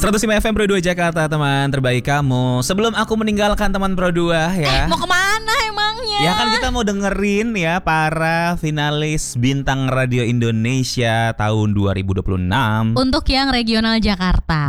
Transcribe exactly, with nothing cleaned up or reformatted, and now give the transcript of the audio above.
seratus lima F M Pro dua Jakarta, teman terbaik kamu. Sebelum aku meninggalkan teman Pro dua ya. Eh, mau kemana emangnya? Ya kan kita mau dengerin ya para finalis Bintang Radio Indonesia tahun dua ribu dua puluh enam Untuk yang regional Jakarta.